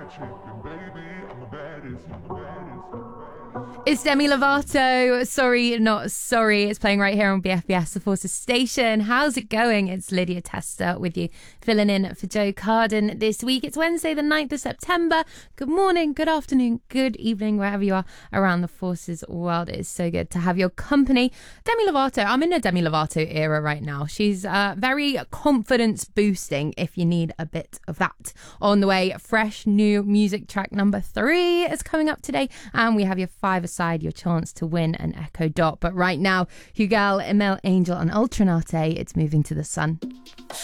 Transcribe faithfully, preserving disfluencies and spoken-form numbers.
It's Demi Lovato. Sorry, not sorry. It's playing right here on B F B S, the Forces station. How's it going? It's Lydia Tester with you, filling in for Joe Carden this week. It's Wednesday, the ninth of September. Good morning, good afternoon, good evening, wherever you are around the Forces world. It is so good to have your company. Demi Lovato. I'm in a Demi Lovato era right now. She's uh, very confidence boosting if you need a bit of that. On the way, fresh new music track number three is coming up today, and we have your five aside, your chance to win an Echo Dot. But right now, Hugal, Emel Angel and Ultranate, it's Moving to the Sun.